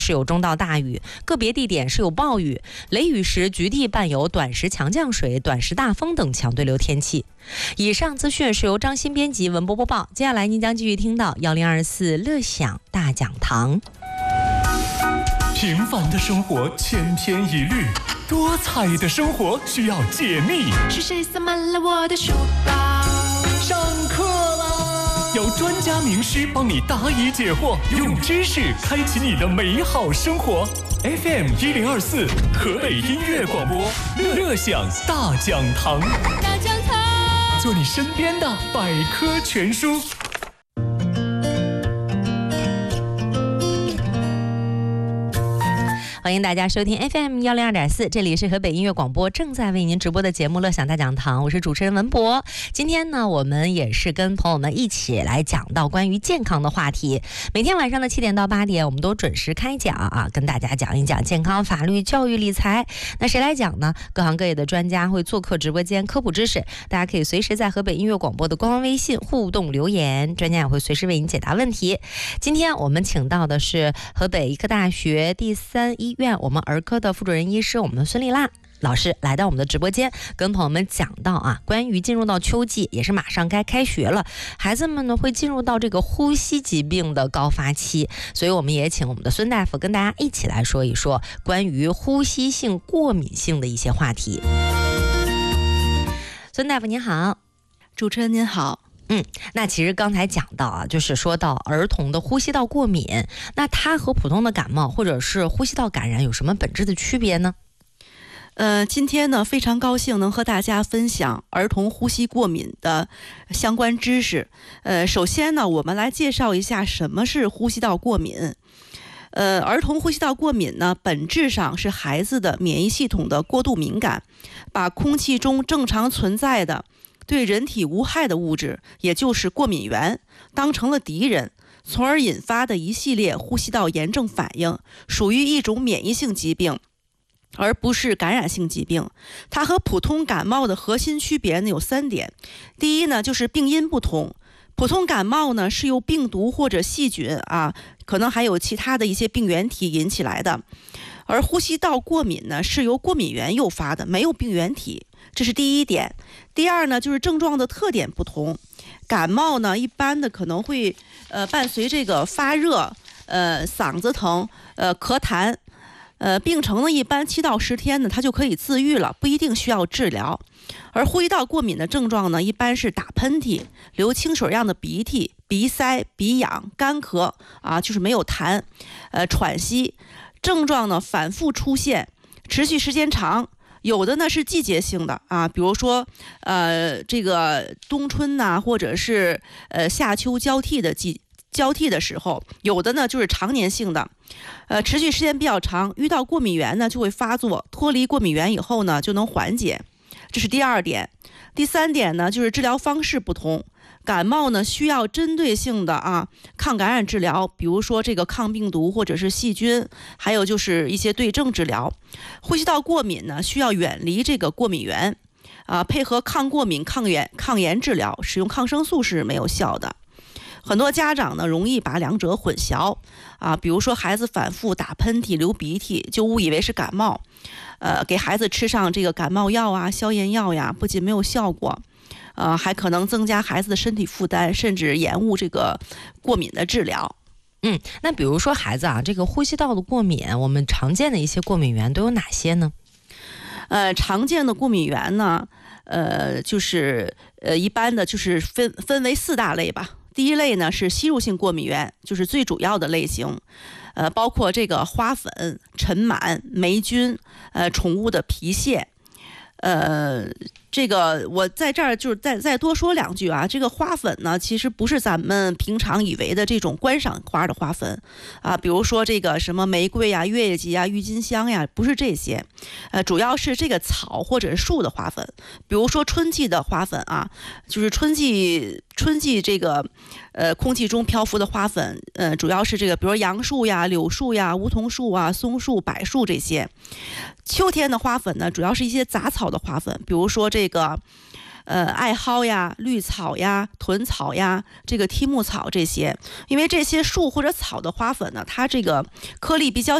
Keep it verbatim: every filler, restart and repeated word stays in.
是有中到大雨，个别地点是有暴雨，雷雨时局地伴有短时强降水、短时大风等强对流天气。以上资讯是由张鑫编辑，文播播报。接下来您将继续听到幺零二四乐享大讲堂。 平凡的生活千篇一律，多彩的生活需要解密。 是谁塞满了我的书包？ 上课啦！有专家名师帮你答疑解惑，用知识开启你的美好生活。F M 一零二四，河北音乐广播，乐享大讲堂。 大讲堂， 做你身边的百科全书。 欢迎大家收听 F M 幺零二点四，这里是河北音乐广播正在为您直播的节目《乐享大讲堂》，我是主持人文博。今天呢，我们也是跟朋友们一起来讲到关于健康的话题。每天晚上的七点到八点，我们都准时开讲啊，跟大家讲一讲健康、法律、教育、理财。那谁来讲呢？各行各业的专家会做客直播间科普知识，大家可以随时在河北音乐广播的官方微信互动留言，专家也会随时为您解答问题。今天我们请到的是河北医科大学第三医院我们儿科的副主任医师，我们的孙丽娜老师来到我们的直播间，跟朋友们讲到啊，关于进入到秋季，也是马上该开学了，孩子们呢会进入到这个呼吸疾病的高发期，所以我们也请我们的孙大夫跟大家一起来说一说关于呼吸性过敏性的一些话题。孙大夫您好。 主持人您好。 嗯，那其实刚才讲到啊，就是说到儿童的呼吸道过敏，那它和普通的感冒或者是呼吸道感染有什么本质的区别呢？ 呃，今天呢，非常高兴能和大家分享儿童呼吸过敏的相关知识。呃，首先呢，我们来介绍一下什么是呼吸道过敏。呃，儿童呼吸道过敏呢，本质上是孩子的免疫系统的过度敏感，把空气中正常存在的对人体无害的物质，也就是过敏源，当成了敌人，从而引发的一系列呼吸道炎症反应，属于一种免疫性疾病，而不是感染性疾病。它和普通感冒的核心区别呢有三点。第一呢，就是病因不同。普通感冒呢是由病毒或者细菌啊，可能还有其他的一些病原体引起来的，而呼吸道过敏呢是由过敏源诱发的，没有病原体。这是第一点。第二呢，就是症状的特点不同。感冒呢，一般的可能会呃伴随这个发热、呃嗓子疼、呃咳痰，呃病程呢一般七到十天呢，它就可以自愈了，不一定需要治疗。而呼吸道过敏的症状呢，一般是打喷嚏、流清水样的鼻涕、鼻塞、鼻痒、干咳啊，就是没有痰，呃喘息，症状呢反复出现，持续时间长。有的呢是季节性的啊，比如说呃这个冬春呐、啊，或者是呃夏秋交替的季交替的时候，有的呢就是常年性的，呃持续时间比较长，遇到过敏源呢就会发作，脱离过敏源以后呢就能缓解。这是第二点。第三点呢，就是治疗方式不同。感冒呢需要针对性的啊抗感染治疗，比如说这个抗病毒或者是细菌，还有就是一些对症治疗。呼吸道过敏呢需要远离这个过敏源啊，配合抗过敏、抗炎、抗炎治疗，使用抗生素是没有效的。很多家长呢容易把两者混淆啊，比如说孩子反复打喷嚏、流鼻涕，就误以为是感冒，呃，给孩子吃上这个感冒药啊、消炎药呀，不仅没有效果，呃，还可能增加孩子的身体负担，甚至延误这个过敏的治疗。 嗯，那比如说孩子啊，这个呼吸道的过敏，我们常见的一些过敏源都有哪些呢？ 呃，常见的过敏源呢，呃，就是呃，一般的就是分分为四大类吧。第一类呢是吸入性过敏源，就是最主要的类型，呃，包括这个花粉、尘螨、霉菌，呃，宠物的皮屑，呃。这个我在这儿就是再再多说两句啊，这个花粉呢，其实不是咱们平常以为的这种观赏花的花粉啊，比如说这个什么玫瑰呀、月季呀、郁金香呀，不是这些，呃，主要是这个草或者是树的花粉，比如说春季的花粉啊，就是春季春季这个呃空气中漂浮的花粉，呃，主要是这个，比如杨树呀、柳树呀、梧桐树啊、松树、柏树这些。秋天的花粉呢，主要是一些杂草的花粉，比如说这个呃艾蒿呀、绿草呀、豚草呀、这个梯木草这些，因为这些树或者草的花粉呢，它这个颗粒比较